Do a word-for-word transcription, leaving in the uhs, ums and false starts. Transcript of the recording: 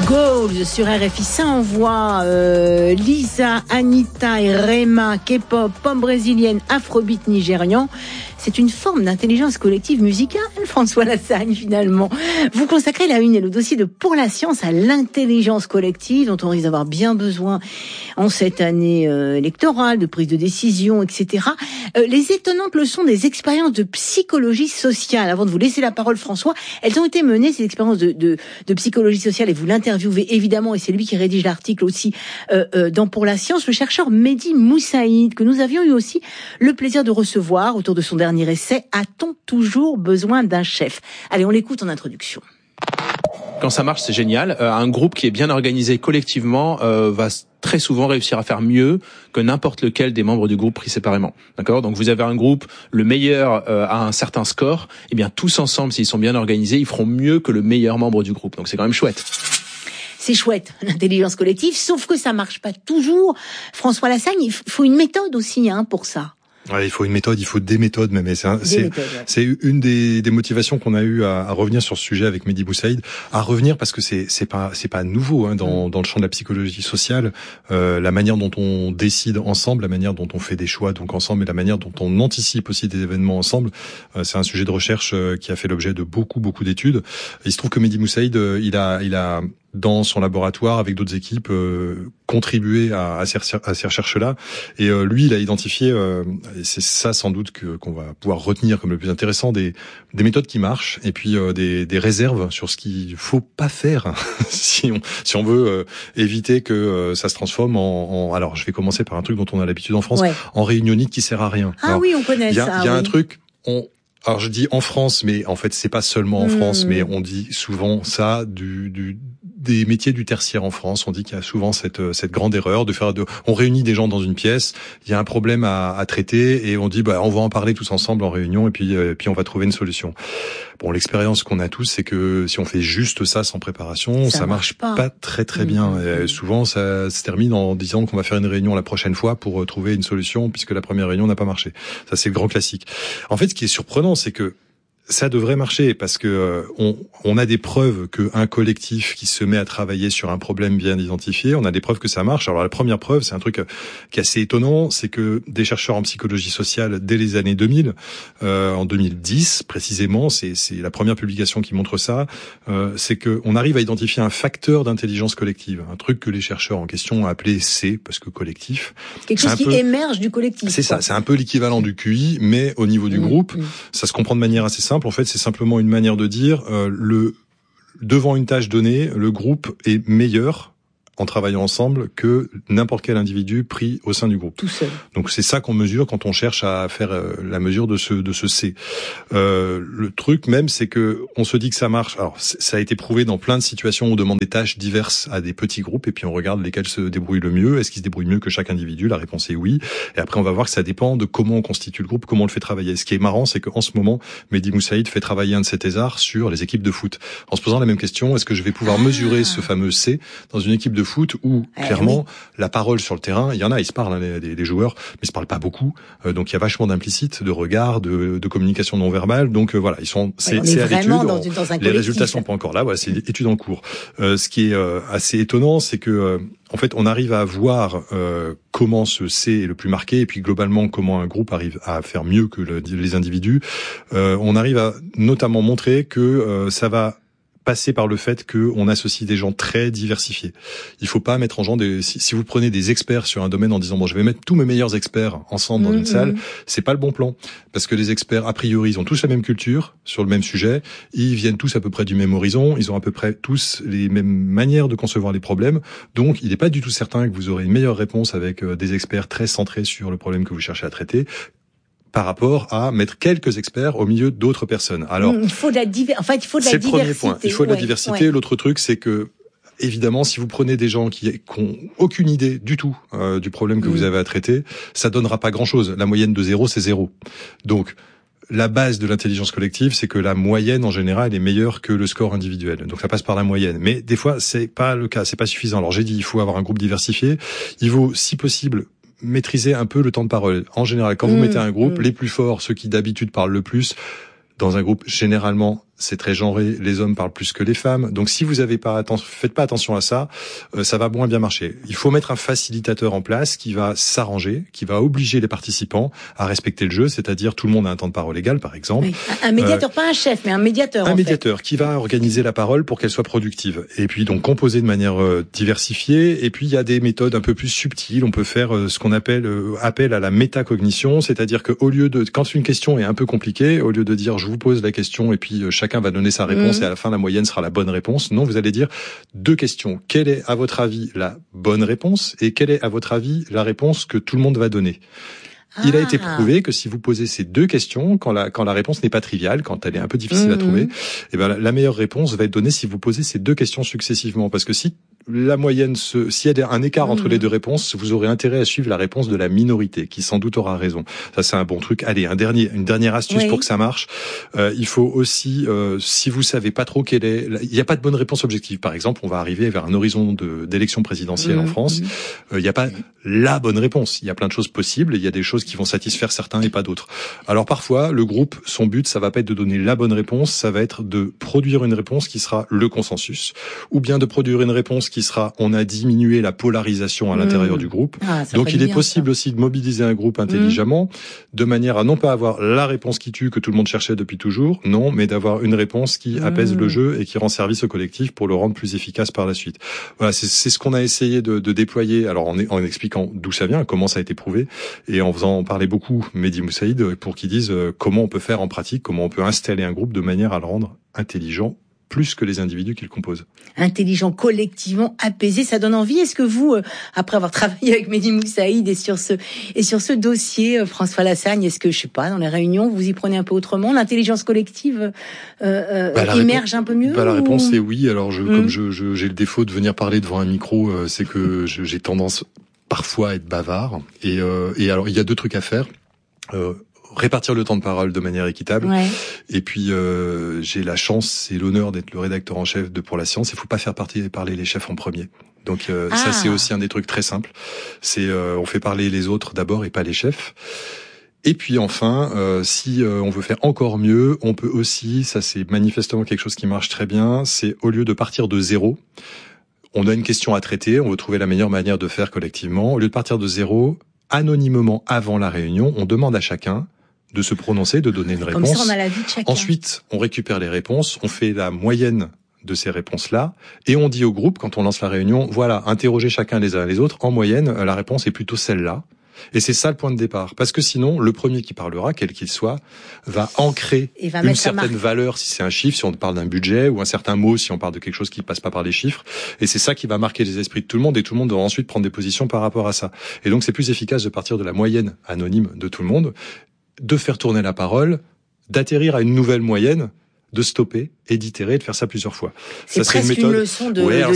Goals sur R F I, ça envoie euh, Lisa, Anita et Rema, K-pop, pop brésilienne, afrobeat nigérian. C'est une forme d'intelligence collective musicale, François Lassagne, finalement. Vous consacrez la une et le dossier de Pour la science à l'intelligence collective, dont on risque d'avoir bien besoin en cette année euh, électorale, de prise de décision, et cetera. Euh, les étonnantes leçons des expériences de psychologie sociale. Avant de vous laisser la parole, François, elles ont été menées, ces expériences de, de, de psychologie sociale, et vous l'interviewez évidemment, et c'est lui qui rédige l'article aussi euh, euh, dans Pour la science, le chercheur Mehdi Moussaïd, que nous avions eu aussi le plaisir de recevoir autour de son dernier essai « A-t-on toujours besoin d'un chef ?» Allez, on l'écoute en introduction. Quand ça marche, c'est génial. Euh, un groupe qui est bien organisé collectivement euh, va très souvent réussir à faire mieux que n'importe lequel des membres du groupe pris séparément. D'accord ? Donc vous avez un groupe, le meilleur euh, a un certain score, et bien tous ensemble, s'ils sont bien organisés, ils feront mieux que le meilleur membre du groupe. Donc c'est quand même chouette. C'est chouette, l'intelligence collective, sauf que ça marche pas toujours. François Lassagne, il faut une méthode aussi hein, pour ça. Ouais, il faut une méthode, il faut des méthodes même. Et c'est, un, c'est, méthodes, ouais. c'est une des, des motivations qu'on a eu à, à revenir sur ce sujet avec Mehdi Moussaïd, à revenir parce que c'est, c'est pas, c'est pas nouveau hein, dans, mmh. dans le champ de la psychologie sociale. Euh, la manière dont on décide ensemble, la manière dont on fait des choix donc ensemble, et la manière dont on anticipe aussi des événements ensemble, euh, c'est un sujet de recherche euh, qui a fait l'objet de beaucoup, beaucoup d'études. Il se trouve que Mehdi Moussaïd, euh, il a, il a dans son laboratoire avec d'autres équipes euh, contribué à, à, ces, à ces recherches-là, et euh, lui il a identifié euh, et c'est ça sans doute que qu'on va pouvoir retenir comme le plus intéressant, des des méthodes qui marchent et puis euh, des des réserves sur ce qu'il faut pas faire si on si on veut euh, éviter que euh, ça se transforme en, en alors je vais commencer par un truc dont on a l'habitude en France, ouais. en réunionique qui sert à rien. Ah alors, oui, on connaît y a, ça. Il y a oui. un truc on alors je dis en France, mais en fait c'est pas seulement en mmh. France, mais on dit souvent ça du, du des métiers du tertiaire en France. On dit qu'il y a souvent cette cette grande erreur de faire de. On réunit des gens dans une pièce, il y a un problème à, à traiter et on dit bah on va en parler tous ensemble en réunion et puis euh, puis on va trouver une solution. Bon, l'expérience qu'on a tous, c'est que si on fait juste ça sans préparation, ça, ça marche pas. pas très très bien. Mmh. Et souvent ça se termine en disant qu'on va faire une réunion la prochaine fois pour trouver une solution puisque la première réunion n'a pas marché. Ça c'est le grand classique. En fait, ce qui est surprenant, c'est que ça devrait marcher parce que euh, on, on a des preuves qu'un collectif qui se met à travailler sur un problème bien identifié, on a des preuves que ça marche. Alors la première preuve, c'est un truc qui est assez étonnant, c'est que des chercheurs en psychologie sociale dès les années deux mille, euh, en deux mille dix précisément, c'est, c'est la première publication qui montre ça, euh, c'est que on arrive à identifier un facteur d'intelligence collective, un truc que les chercheurs en question ont appelé C parce que collectif. Quelque chose qui peu, émerge du collectif. C'est quoi. ça, c'est un peu l'équivalent du Q I, mais au niveau du mmh, groupe, mmh. ça se comprend de manière assez simple. En fait, c'est simplement une manière de dire euh, le devant une tâche donnée, le groupe est meilleur en travaillant ensemble que n'importe quel individu pris au sein du groupe. Tout seul. Donc c'est ça qu'on mesure quand on cherche à faire euh, la mesure de ce de ce C. Euh, le truc même, c'est que on se dit que ça marche. Alors ça a été prouvé dans plein de situations où on demande des tâches diverses à des petits groupes et puis on regarde lesquels se débrouillent le mieux. Est-ce qu'ils se débrouillent mieux que chaque individu ? La réponse est oui. Et après on va voir que ça dépend de comment on constitue le groupe, comment on le fait travailler. Ce qui est marrant, c'est qu'en ce moment, Mehdi Moussaïd fait travailler un de ses thésards sur les équipes de foot. En se posant la même question, est-ce que je vais pouvoir ah. mesurer ce fameux C dans une équipe de foot où clairement eh oui. la parole sur le terrain, il y en a, ils se parlent hein, les, les joueurs, mais ils se parlent pas beaucoup, euh, donc il y a vachement d'implicite, de regard, de, de communication non verbale, donc euh, voilà, ils sont, c'est, c'est à l'étude, dans une, dans un les résultats sont pas encore là, voilà, c'est étude en cours. Euh, ce qui est euh, assez étonnant, c'est que euh, en fait, on arrive à voir euh, comment ce C est le plus marqué, et puis globalement comment un groupe arrive à faire mieux que le, les individus. Euh, on arrive à notamment montrer que euh, ça va passer par le fait que on associe des gens très diversifiés. Il faut pas mettre en genre des, si, si vous prenez des experts sur un domaine en disant bon je vais mettre tous mes meilleurs experts ensemble dans mmh, une salle, mmh. c'est pas le bon plan parce que les experts a priori ils ont tous la même culture sur le même sujet, ils viennent tous à peu près du même horizon, ils ont à peu près tous les mêmes manières de concevoir les problèmes. Donc il n'est pas du tout certain que vous aurez une meilleure réponse avec euh, des experts très centrés sur le problème que vous cherchez à traiter, par rapport à mettre quelques experts au milieu d'autres personnes. Alors, il faut de la diver... en fait, il faut de la c'est diversité. C'est le premier point. Il faut de la ouais, diversité. Ouais. L'autre truc, c'est que, évidemment, si vous prenez des gens qui n'ont aucune idée du tout euh, du problème que mmh. vous avez à traiter, ça donnera pas grand-chose. La moyenne de zéro, c'est zéro. Donc, la base de l'intelligence collective, c'est que la moyenne, en général, est meilleure que le score individuel. Donc, ça passe par la moyenne. Mais des fois, c'est pas le cas. C'est pas suffisant. Alors, j'ai dit, il faut avoir un groupe diversifié. Il vaut, si possible, maîtriser un peu le temps de parole. En général, quand vous mmh, mettez un groupe, mmh. les plus forts, ceux qui d'habitude parlent le plus, dans un groupe, généralement, c'est très genré, les hommes parlent plus que les femmes. Donc si vous avez pas attention, faites pas attention à ça, euh, ça va moins bien marcher. Il faut mettre un facilitateur en place qui va s'arranger, qui va obliger les participants à respecter le jeu, c'est-à-dire tout le monde a un temps de parole égal, par exemple. Oui. Un médiateur, euh, pas un chef, mais un médiateur. Un en médiateur fait. qui va organiser la parole pour qu'elle soit productive. Et puis donc composer de manière euh, diversifiée. Et puis il y a des méthodes un peu plus subtiles. On peut faire euh, ce qu'on appelle euh, appel à la métacognition, c'est-à-dire que au lieu de, quand une question est un peu compliquée, au lieu de dire je vous pose la question et puis euh, chacun va donner sa réponse mmh. et à la fin la moyenne sera la bonne réponse. Non, vous allez dire deux questions. Quelle est à votre avis la bonne réponse et quelle est à votre avis la réponse que tout le monde va donner? Ah. Il a été prouvé que si vous posez ces deux questions, quand la quand la réponse n'est pas triviale, quand elle est un peu difficile mmh. à trouver, eh ben la, la meilleure réponse va être donnée si vous posez ces deux questions successivement. Parce que si la moyenne, se, s'il y a un écart mmh. entre les deux réponses, vous aurez intérêt à suivre la réponse de la minorité, qui sans doute aura raison. Ça, c'est un bon truc. Allez, un dernier, une dernière astuce oui. pour que ça marche. Euh, il faut aussi, euh, si vous savez pas trop quelle est, il n'y a pas de bonne réponse objective. Par exemple, on va arriver vers un horizon de, d'élection présidentielle mmh. en France. Euh, il n'y a pas la bonne réponse. Il y a plein de choses possibles. Il y a des choses qui vont satisfaire certains et pas d'autres. Alors parfois, le groupe, son but, ça va pas être de donner la bonne réponse, ça va être de produire une réponse qui sera le consensus, ou bien de produire une réponse qui sera on a diminué la polarisation à l'intérieur mmh. du groupe. Ah, donc il est bien, possible ça. aussi de mobiliser un groupe intelligemment, mmh. de manière à non pas avoir la réponse qui tue que tout le monde cherchait depuis toujours, non, mais d'avoir une réponse qui mmh. apaise le jeu et qui rend service au collectif pour le rendre plus efficace par la suite. Voilà, c'est, c'est ce qu'on a essayé de, de déployer, alors en, en expliquant d'où ça vient, comment ça a été prouvé, et en faisant parler beaucoup Mehdi Moussaïd pour qu'ils disent comment on peut faire en pratique, comment on peut installer un groupe de manière à le rendre intelligent plus que les individus qui le composent. Intelligent, collectivement, apaisé, ça donne envie. Est-ce que vous, euh, après avoir travaillé avec Mehdi Moussaïd et sur ce et sur ce dossier, euh, François Lassagne, est-ce que, je sais pas, dans les réunions, vous y prenez un peu autrement? L'intelligence collective euh, euh, bah, émerge réponse, un peu mieux? Bah, ou... La réponse est oui. Alors, je, mmh. comme je, je, j'ai le défaut de venir parler devant un micro, euh, c'est que je, j'ai tendance parfois à être bavard. Et, euh, et alors, il y a deux trucs à faire. Euh, répartir le temps de parole de manière équitable. Ouais. Et puis euh, j'ai la chance et l'honneur d'être le rédacteur en chef de Pour la Science. Il faut pas faire partie, parler les chefs en premier. Donc euh, ah. ça c'est aussi un des trucs très simples. C'est euh, on fait parler les autres d'abord et pas les chefs. Et puis enfin, euh, si euh, on veut faire encore mieux, on peut aussi, ça c'est manifestement quelque chose qui marche très bien, c'est au lieu de partir de zéro, on a une question à traiter, on veut trouver la meilleure manière de faire collectivement. Au lieu de partir de zéro, anonymement avant la réunion, on demande à chacun de se prononcer, de donner une réponse. Comme ça, on a l'avis de chacun. Ensuite, on récupère les réponses, on fait la moyenne de ces réponses-là, et on dit au groupe, quand on lance la réunion, voilà, interrogez chacun les uns les autres, en moyenne, la réponse est plutôt celle-là. Et c'est ça le point de départ. Parce que sinon, le premier qui parlera, quel qu'il soit, va ancrer va une certaine valeur si c'est un chiffre, si on parle d'un budget, ou un certain mot si on parle de quelque chose qui passe pas par les chiffres. Et c'est ça qui va marquer les esprits de tout le monde, et tout le monde va ensuite prendre des positions par rapport à ça. Et donc c'est plus efficace de partir de la moyenne anonyme de tout le monde, de faire tourner la parole, d'atterrir à une nouvelle moyenne, de stopper et d'itérer, de faire ça plusieurs fois. C'est ça presque une méthode. Une leçon de, ouais, de